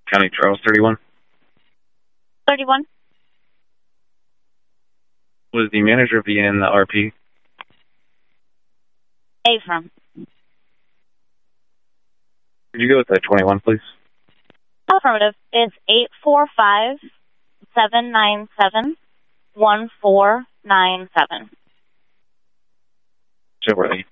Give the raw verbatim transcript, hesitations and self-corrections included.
County Charles thirty-one. thirty-one. Was the manager of the inn the R P? Avram. Could you go with that twenty-one, please? Affirmative. It's eight four five, seven nine seven, one four nine seven. Chilworthy.